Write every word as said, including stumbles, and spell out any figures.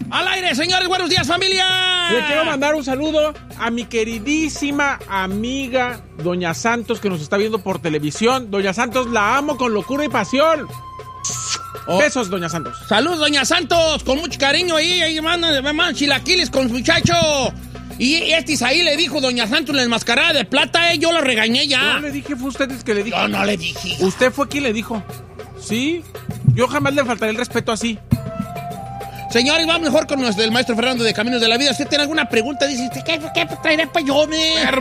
Al aire, señores, buenos días, familia. Le quiero mandar un saludo a mi queridísima amiga Doña Santos, que nos está viendo por televisión. Doña Santos, la amo con locura y pasión. Oh. Besos, Doña Santos. Salud, Doña Santos, con mucho cariño ahí, ahí mandan, mandan chilaquiles con su muchacho. Y este Isaí le dijo, Doña Santos, la enmascarada de plata, eh, yo la regañé ya. No le dije, fue usted el que le dijo. Yo no le dije. Usted fue quien le dijo. Sí, yo jamás le faltaré el respeto así. Señores, vamos mejor con nuestro, el maestro Fernando de Caminos de la Vida. ¿Usted tiene alguna pregunta? Dice, ¿qué, qué traeré para yo, me?